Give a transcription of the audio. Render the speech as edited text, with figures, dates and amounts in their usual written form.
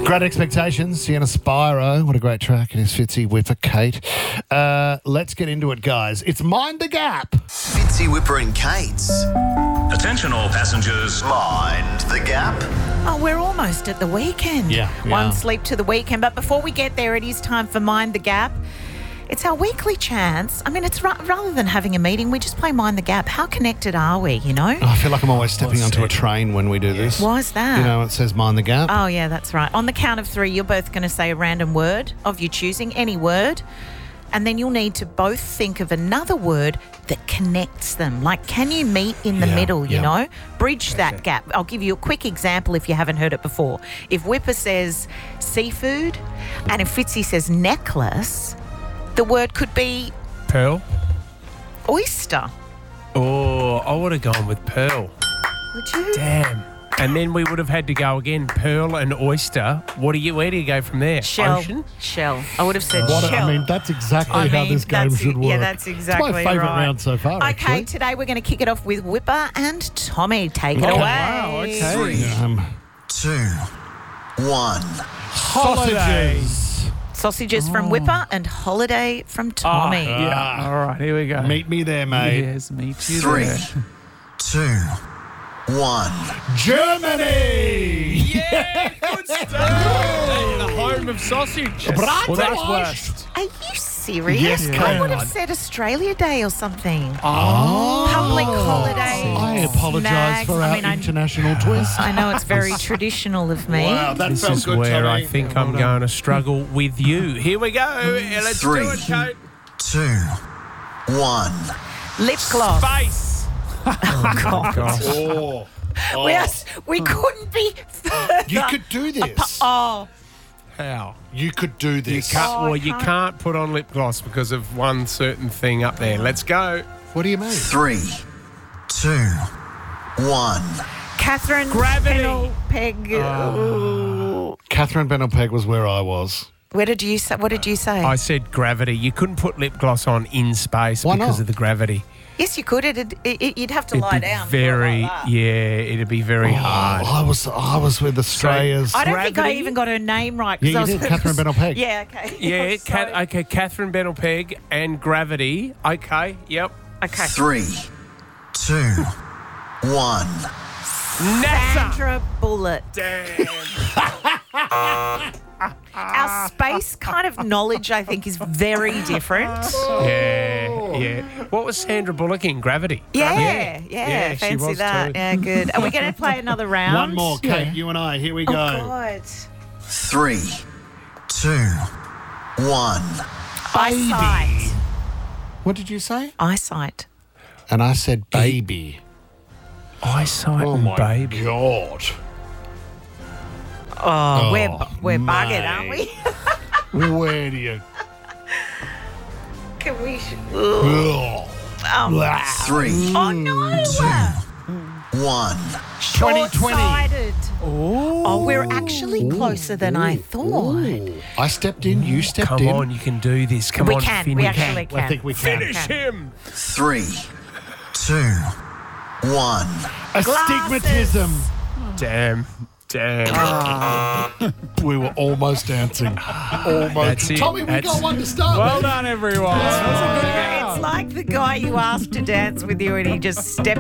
Great Expectations, Sienna Spyro. What a great track. It is Fitzy, Whipper, Kate. Let's get into it, guys. It's Mind the Gap. Fitzy, Whipper and Kate's Attention all passengers. Mind the Gap. Oh, we're almost at the weekend. Yeah, we One are. sleep to the weekend. But before we get there, it is time for Mind the Gap. It's our weekly chance. I mean, it's rather than having a meeting, we just play Mind the Gap. How connected are we, you know? I feel like I'm always stepping onto a train when we do this. Why is that? You know, it says Mind the Gap. Oh, yeah, that's right. On the count of three, you're both going to say a random word of your choosing, any word. And then you'll need to both think of another word that connects them. Like, can you meet in the middle, you know? Bridge that gap. I'll give you a quick example if you haven't heard it before. If Whipper says seafood and if Fitzy says necklace, the word could be Pearl? oyster. Oh, I would have gone with pearl. Would you? Damn. And then we would have had to go again, pearl and oyster. Where do you go from there? Shell. Ocean? Shell. I would have said What shell. I mean, that's exactly how this game that's should work. Yeah, that's exactly It's my favourite right. round so far, Okay, actually. today we're going to kick it off with Whipper and Tommy. Take it Okay. away. Wow, okay. 3, 2, 1. Sausages. Sausages from Whipper and holiday from Tommy. Yeah. All right, here we go. Meet me there, mate. Yes, meet you 3, there. 2, 1. Germany. Yeah, good stuff. The home of sausage. Well, that's worst. Are you serious? Yes, I Kate. would have said Australia Day or something. Oh. Public holiday. I apologise Snags. for our I mean, international twist. I know it's very traditional of me. Wow, that This felt is good, where Tommy. I think I'm going to struggle with you. Here we go. Let's 3, do it, Kate. 2, 1. Lip gloss. Face. Oh, God. Oh. We couldn't be further. You could do this. Oh, How? You could do You this. can't, I you can't. can't put on lip gloss because of one certain thing up there. Let's go. What do you mean? 3, 2, 1. Catherine Gravity. Peg. Catherine Benelpeg was where I was. What did you say? I said gravity. You couldn't put lip gloss on in space Why because not? of the gravity. Yes, you could. You'd have to It'd lie be down. very, like that. it'd be very hard. I was with Australia's. I don't think I Gravity? even got her name right. Yeah, you I was did, Catherine Benelpeg. Yeah, okay. Yeah, Sorry. okay, Catherine Benelpeg and gravity. Okay, yep. Okay. 3, 2, 1. NASA. Sandra Bullock. Damn. Our space kind of knowledge, I think, is very different. Yeah. What was Sandra Bullock in Gravity? Yeah, she fancy was that. too. Yeah, good. Are we going to play another round? One more, Kate, you and I. Here we Oh, go. God. 3, 2, 1. Eyesight. What did you say? Eyesight. And I said baby. Eyesight and baby. God. Oh, we're mate. buggered, aren't we? Where do you... Can we? Ugh. 3, Oh no! 1. 2020. Short-sighted. Oh, we're actually closer than I thought. I stepped in, you stepped Come in. on, you can do this. Come We on, can. Finn. We actually can. I think we can. Finish him. 3, 2, 1. Astigmatism. Damn. We were almost dancing. Almost. That's it. Tommy, we That's- got one to start Well with. done, everyone. It's like the guy you asked to dance with you and he just stepped